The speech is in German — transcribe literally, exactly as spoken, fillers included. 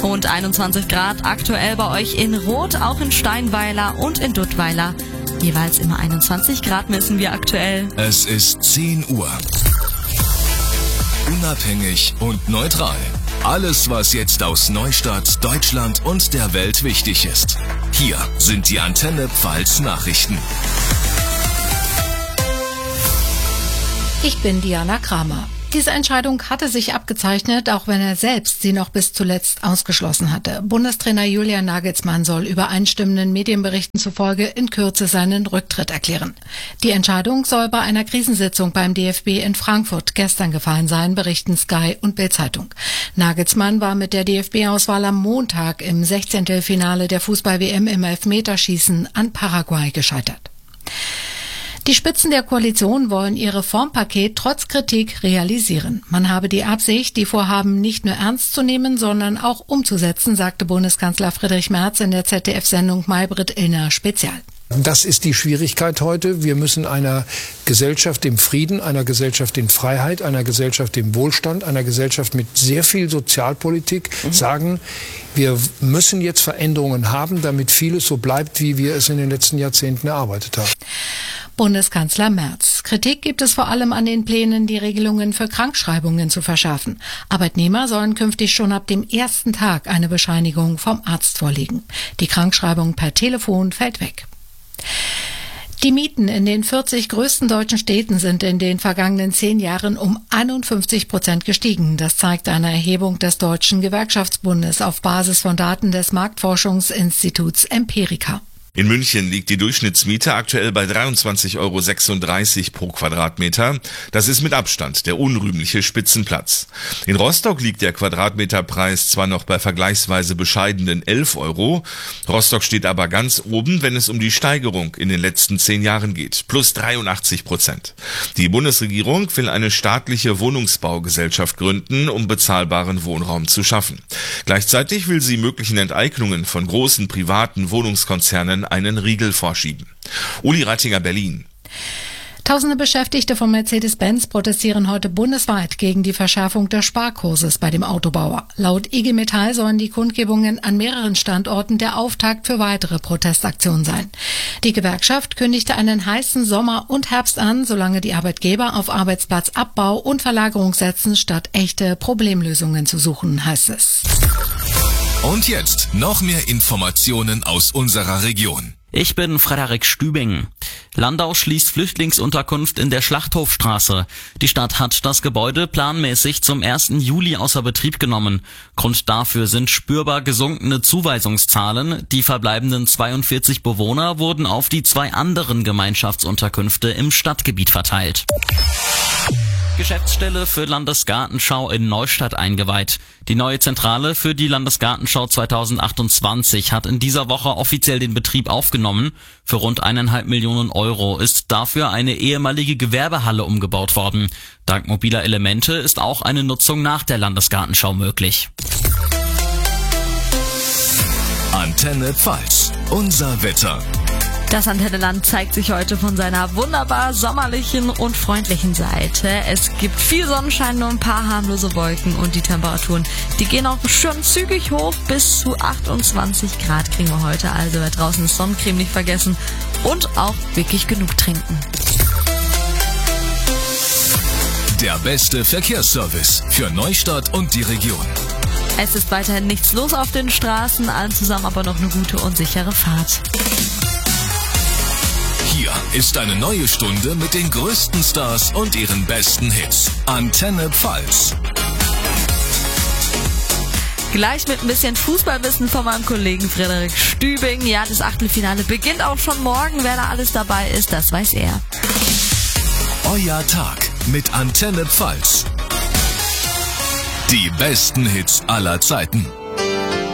Und einundzwanzig Grad aktuell bei euch in Roth, auch in Steinweiler und in Duttweiler. Jeweils immer einundzwanzig Grad messen wir aktuell. Es ist zehn Uhr. Unabhängig und neutral. Alles, was jetzt aus Neustadt, Deutschland und der Welt wichtig ist. Hier sind die Antenne Pfalz Nachrichten. Ich bin Diana Kramer. Diese Entscheidung hatte sich abgezeichnet, auch wenn er selbst sie noch bis zuletzt ausgeschlossen hatte. Bundestrainer Julian Nagelsmann soll übereinstimmenden Medienberichten zufolge in Kürze seinen Rücktritt erklären. Die Entscheidung soll bei einer Krisensitzung beim D F B in Frankfurt gestern gefallen sein, berichten Sky und Bild-Zeitung. Nagelsmann war mit der D F B-Auswahl am Montag im Sechzehntelfinale der Fußball-W M im Elfmeterschießen an Paraguay gescheitert. Die Spitzen der Koalition wollen ihr Reformpaket trotz Kritik realisieren. Man habe die Absicht, die Vorhaben nicht nur ernst zu nehmen, sondern auch umzusetzen, sagte Bundeskanzler Friedrich Merz in der Z D F-Sendung Maybrit Illner Spezial. Das ist die Schwierigkeit heute. Wir müssen einer Gesellschaft im Frieden, einer Gesellschaft in Freiheit, einer Gesellschaft im Wohlstand, einer Gesellschaft mit sehr viel Sozialpolitik mhm. sagen, wir müssen jetzt Veränderungen haben, damit vieles so bleibt, wie wir es in den letzten Jahrzehnten erarbeitet haben. Bundeskanzler Merz. Kritik gibt es vor allem an den Plänen, die Regelungen für Krankschreibungen zu verschärfen. Arbeitnehmer sollen künftig schon ab dem ersten Tag eine Bescheinigung vom Arzt vorlegen. Die Krankschreibung per Telefon fällt weg. Die Mieten in den vierzig größten deutschen Städten sind in den vergangenen zehn Jahren um einundfünfzig Prozent gestiegen. Das zeigt eine Erhebung des Deutschen Gewerkschaftsbundes auf Basis von Daten des Marktforschungsinstituts Empirica. In München liegt die Durchschnittsmiete aktuell bei dreiundzwanzig Euro sechsunddreißig pro Quadratmeter. Das ist mit Abstand der unrühmliche Spitzenplatz. In Rostock liegt der Quadratmeterpreis zwar noch bei vergleichsweise bescheidenen elf Euro. Rostock steht aber ganz oben, wenn es um die Steigerung in den letzten zehn Jahren geht. Plus dreiundachtzig Prozent. Die Bundesregierung will eine staatliche Wohnungsbaugesellschaft gründen, um bezahlbaren Wohnraum zu schaffen. Gleichzeitig will sie möglichen Enteignungen von großen privaten Wohnungskonzernen einen Riegel vorschieben. Uli Rattinger, Berlin. Tausende Beschäftigte von Mercedes-Benz protestieren heute bundesweit gegen die Verschärfung des Sparkurses bei dem Autobauer. Laut I G Metall sollen die Kundgebungen an mehreren Standorten der Auftakt für weitere Protestaktionen sein. Die Gewerkschaft kündigte einen heißen Sommer und Herbst an, solange die Arbeitgeber auf Arbeitsplatzabbau und Verlagerung setzen, statt echte Problemlösungen zu suchen, heißt es. Und jetzt noch mehr Informationen aus unserer Region. Ich bin Frederik Stübing. Landau schließt Flüchtlingsunterkunft in der Schlachthofstraße. Die Stadt hat das Gebäude planmäßig zum ersten Juli außer Betrieb genommen. Grund dafür sind spürbar gesunkene Zuweisungszahlen. Die verbleibenden zweiundvierzig Bewohner wurden auf die zwei anderen Gemeinschaftsunterkünfte im Stadtgebiet verteilt. Geschäftsstelle für Landesgartenschau in Neustadt eingeweiht. Die neue Zentrale für die Landesgartenschau zweitausendachtundzwanzig hat in dieser Woche offiziell den Betrieb aufgenommen. Für rund eineinhalb Millionen Euro ist dafür eine ehemalige Gewerbehalle umgebaut worden. Dank mobiler Elemente ist auch eine Nutzung nach der Landesgartenschau möglich. Antenne Pfalz, unser Wetter. Das Antennenland zeigt sich heute von seiner wunderbar sommerlichen und freundlichen Seite. Es gibt viel Sonnenschein, nur ein paar harmlose Wolken und die Temperaturen, die gehen auch schon zügig hoch. Bis zu achtundzwanzig Grad kriegen wir heute. Also wer draußen ist, Sonnencreme nicht vergessen und auch wirklich genug trinken. Der beste Verkehrsservice für Neustadt und die Region. Es ist weiterhin nichts los auf den Straßen, allen zusammen aber noch eine gute und sichere Fahrt. Hier ist eine neue Stunde mit den größten Stars und ihren besten Hits. Antenne Pfalz. Gleich mit ein bisschen Fußballwissen von meinem Kollegen Frederik Stübing. Ja, das Achtelfinale beginnt auch schon morgen. Wer da alles dabei ist, das weiß er. Euer Tag mit Antenne Pfalz. Die besten Hits aller Zeiten.